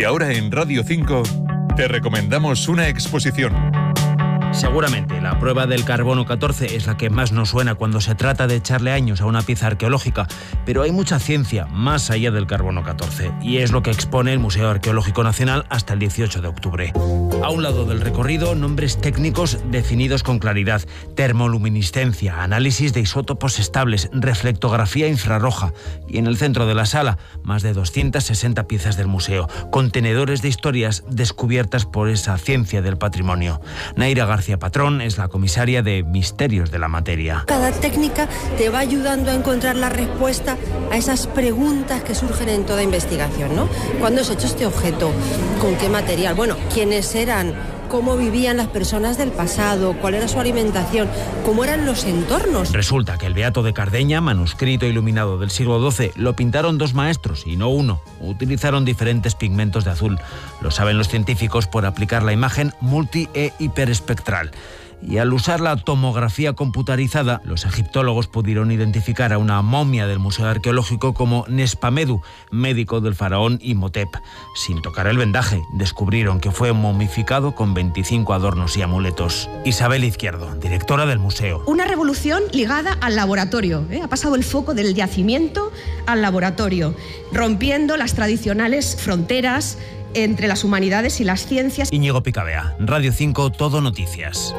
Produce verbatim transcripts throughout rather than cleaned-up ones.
Y ahora en Radio cinco te recomendamos una exposición. Seguramente la prueba del carbono catorce es la que más nos suena cuando se trata de echarle años a una pieza arqueológica, pero hay mucha ciencia más allá del carbono catorce y es lo que expone el Museo Arqueológico Nacional hasta el dieciocho de octubre. A un lado del recorrido, nombres técnicos definidos con claridad: termoluminiscencia, análisis de isótopos estables, reflectografía infrarroja, y en el centro de la sala, más de doscientas sesenta piezas del museo, contenedores de historias descubiertas por esa ciencia del patrimonio. Naira García Patrón es la comisaria de Misterios de la Materia. Cada técnica te va ayudando a encontrar la respuesta a esas preguntas que surgen en toda investigación, ¿no? ¿Cuándo se ha hecho este objeto? ¿Con qué material? Bueno, ¿quiénes eran? ¿Cómo vivían las personas del pasado? ¿Cuál era su alimentación? ¿Cómo eran los entornos? Resulta que el Beato de Cardeña, manuscrito iluminado del siglo doce, lo pintaron dos maestros y no uno. Utilizaron diferentes pigmentos de azul. Lo saben los científicos por aplicar la imagen multi e hiperespectral. Y al usar la tomografía computarizada, los egiptólogos pudieron identificar a una momia del Museo Arqueológico como Nespamedu, médico del faraón Imhotep. Sin tocar el vendaje, descubrieron que fue momificado con veinticinco adornos y amuletos. Isabel Izquierdo, directora del museo. Una revolución ligada al laboratorio, ¿eh? Ha pasado el foco del yacimiento al laboratorio, rompiendo las tradicionales fronteras entre las humanidades y las ciencias. Íñigo Picabea, Radio cinco, Todo Noticias.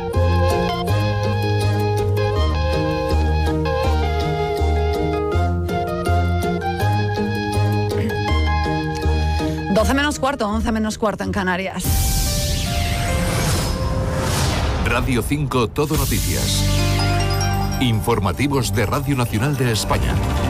doce menos cuarto, once menos cuarto en Canarias. Radio cinco, Todo Noticias. Informativos de Radio Nacional de España.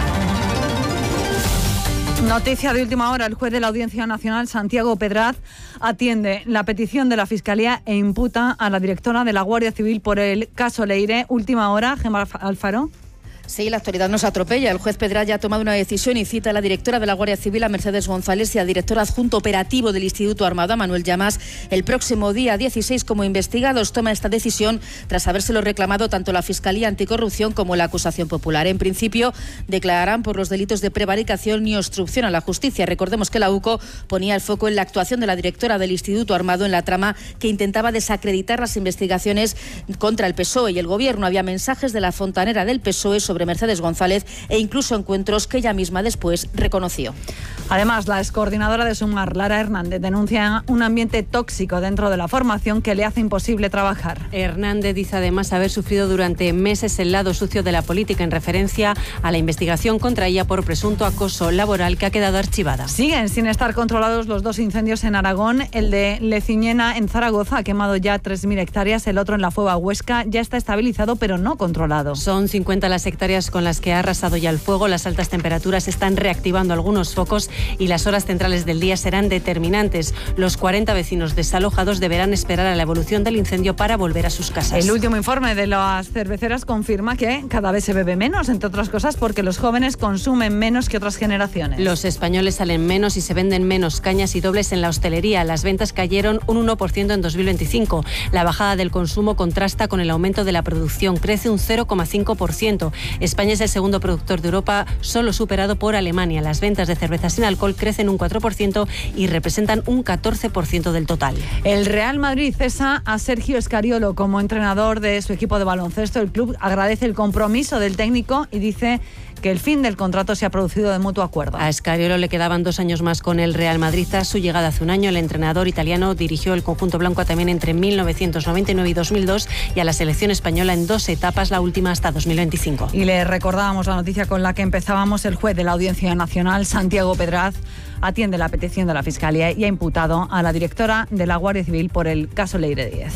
Noticia de última hora: el juez de la Audiencia Nacional, Santiago Pedraz, atiende la petición de la Fiscalía e imputa a la directora de la Guardia Civil por el caso Leire. Última hora, Gemma Alfaro. Sí, la actualidad nos atropella. El juez Pedraz ya ha tomado una decisión y cita a la directora de la Guardia Civil, a Mercedes González, y al director adjunto operativo del Instituto Armado, a Manuel Llamas, el próximo día dieciséis como investigados. Toma esta decisión tras habérselo reclamado tanto la Fiscalía Anticorrupción como la acusación popular. En principio, declararán por los delitos de prevaricación y obstrucción a la justicia. Recordemos que la U C O ponía el foco en la actuación de la directora del Instituto Armado en la trama que intentaba desacreditar las investigaciones contra el P S O E y el Gobierno. Había mensajes de la fontanera del P S O E sobre sobre Mercedes González e incluso encuentros que ella misma después reconoció. Además, la excoordinadora de Sumar, Lara Hernández, denuncia un ambiente tóxico dentro de la formación que le hace imposible trabajar. Hernández dice además haber sufrido durante meses el lado sucio de la política en referencia a la investigación contra ella por presunto acoso laboral que ha quedado archivada. Siguen sin estar controlados los dos incendios en Aragón. El de Leciñena en Zaragoza ha quemado ya tres mil hectáreas, el otro en la Fueva Huesca ya está estabilizado pero no controlado. Son cincuenta las hectáreas con las que ha arrasado ya el fuego. Las altas temperaturas están reactivando algunos focos y las horas centrales del día serán determinantes. Los cuarenta vecinos desalojados deberán esperar a la evolución del incendio para volver a sus casas. El último informe de las cerveceras confirma que cada vez se bebe menos, entre otras cosas porque los jóvenes consumen menos que otras generaciones. Los españoles salen menos y se venden menos cañas y dobles en la hostelería. Las ventas cayeron un uno por ciento en dos mil veinticinco. La bajada del consumo contrasta con el aumento de la producción. Crece un cero coma cinco por ciento. España es el segundo productor de Europa, solo superado por Alemania. Las ventas de cerveza sin alcohol crecen un cuatro por ciento y representan un catorce por ciento del total. El Real Madrid cesa a Sergio Escariolo como entrenador de su equipo de baloncesto. El club agradece el compromiso del técnico y dice que el fin del contrato se ha producido de mutuo acuerdo. A Escariolo le quedaban dos años más con el Real Madrid. Tras su llegada hace un año, el entrenador italiano dirigió el conjunto blanco también entre mil novecientos noventa y nueve y dos mil dos y a la selección española en dos etapas, la última hasta dos mil veinticinco. Y le recordábamos la noticia con la que empezábamos. El juez de la Audiencia Nacional, Santiago Pedraz, atiende la petición de la Fiscalía y ha imputado a la directora de la Guardia Civil por el caso Leire diez.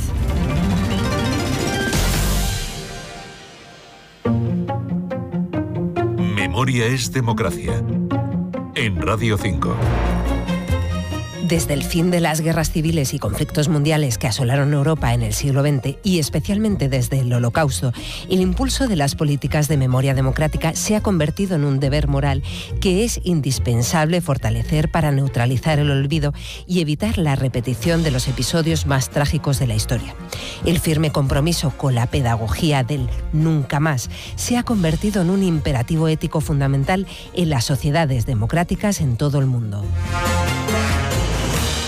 Memoria es democracia. En Radio cinco. Desde el fin de las guerras civiles y conflictos mundiales que asolaron Europa en el siglo veinte y especialmente desde el Holocausto, el impulso de las políticas de memoria democrática se ha convertido en un deber moral que es indispensable fortalecer para neutralizar el olvido y evitar la repetición de los episodios más trágicos de la historia. El firme compromiso con la pedagogía del nunca más se ha convertido en un imperativo ético fundamental en las sociedades democráticas en todo el mundo.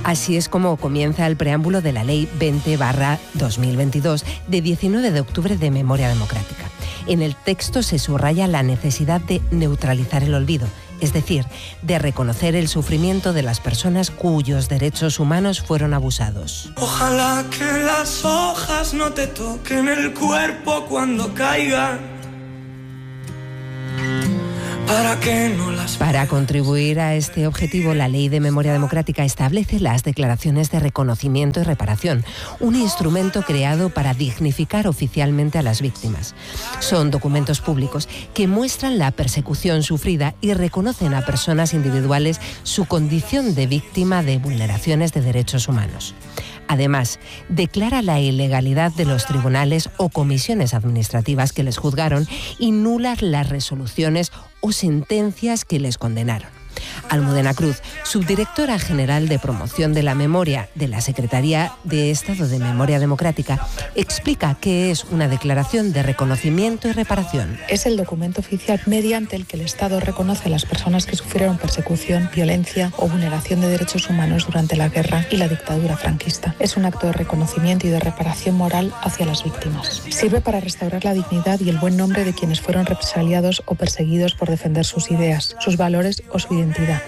Así es como comienza el preámbulo de la Ley veinte barra dos mil veintidós de diecinueve de octubre de Memoria Democrática. En el texto se subraya la necesidad de neutralizar el olvido, es decir, de reconocer el sufrimiento de las personas cuyos derechos humanos fueron abusados. Ojalá que las hojas no te toquen el cuerpo cuando caigan. Para, que no las... Para contribuir a este objetivo, la Ley de Memoria Democrática establece las declaraciones de reconocimiento y reparación, un instrumento creado para dignificar oficialmente a las víctimas. Son documentos públicos que muestran la persecución sufrida y reconocen a personas individuales su condición de víctima de vulneraciones de derechos humanos. Además, declara la ilegalidad de los tribunales o comisiones administrativas que les juzgaron y nulas las resoluciones o sentencias que les condenaron. Almudena Cruz, subdirectora general de Promoción de la Memoria de la Secretaría de Estado de Memoria Democrática, explica qué es una declaración de reconocimiento y reparación. Es el documento oficial mediante el que el Estado reconoce a las personas que sufrieron persecución, violencia o vulneración de derechos humanos durante la guerra y la dictadura franquista. Es un acto de reconocimiento y de reparación moral hacia las víctimas. Sirve para restaurar la dignidad y el buen nombre de quienes fueron represaliados o perseguidos por defender sus ideas, sus valores o su identidad.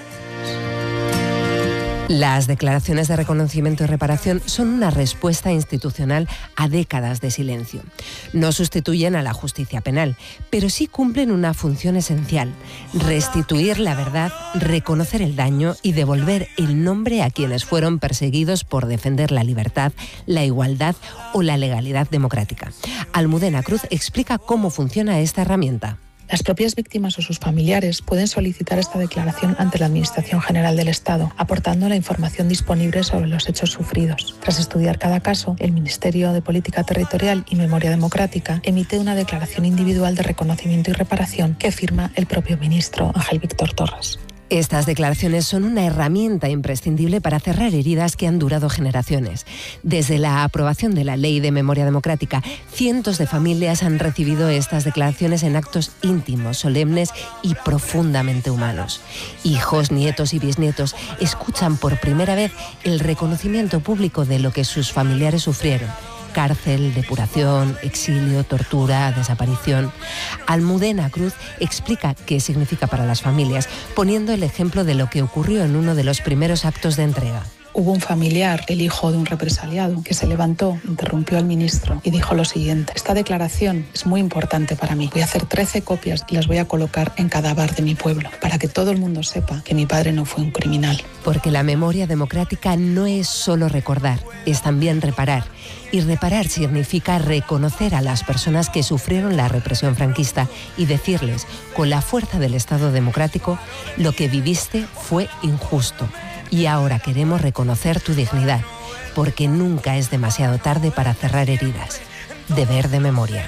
Las declaraciones de reconocimiento y reparación son una respuesta institucional a décadas de silencio. No sustituyen a la justicia penal, pero sí cumplen una función esencial: restituir la verdad, reconocer el daño y devolver el nombre a quienes fueron perseguidos por defender la libertad, la igualdad o la legalidad democrática. Almudena Cruz explica cómo funciona esta herramienta. Las propias víctimas o sus familiares pueden solicitar esta declaración ante la Administración General del Estado, aportando la información disponible sobre los hechos sufridos. Tras estudiar cada caso, el Ministerio de Política Territorial y Memoria Democrática emite una declaración individual de reconocimiento y reparación que firma el propio ministro Ángel Víctor Torres. Estas declaraciones son una herramienta imprescindible para cerrar heridas que han durado generaciones. Desde la aprobación de la Ley de Memoria Democrática, cientos de familias han recibido estas declaraciones en actos íntimos, solemnes y profundamente humanos. Hijos, nietos y bisnietos escuchan por primera vez el reconocimiento público de lo que sus familiares sufrieron: cárcel, depuración, exilio, tortura, desaparición. Almudena Cruz explica qué significa para las familias, poniendo el ejemplo de lo que ocurrió en uno de los primeros actos de entrega. Hubo un familiar, el hijo de un represaliado, que se levantó, interrumpió al ministro y dijo lo siguiente: esta declaración es muy importante para mí. Voy a hacer trece copias y las voy a colocar en cada bar de mi pueblo, para que todo el mundo sepa que mi padre no fue un criminal. Porque la memoria democrática no es solo recordar, es también reparar. Y reparar significa reconocer a las personas que sufrieron la represión franquista y decirles, con la fuerza del Estado democrático: lo que viviste fue injusto. Y ahora queremos reconocer tu dignidad, porque nunca es demasiado tarde para cerrar heridas. Deber de memoria.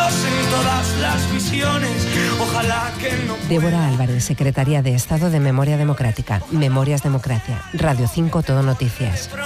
Débora Álvarez, Secretaría de Estado de Memoria Democrática. Memorias Democracia. Radio cinco Todo Noticias.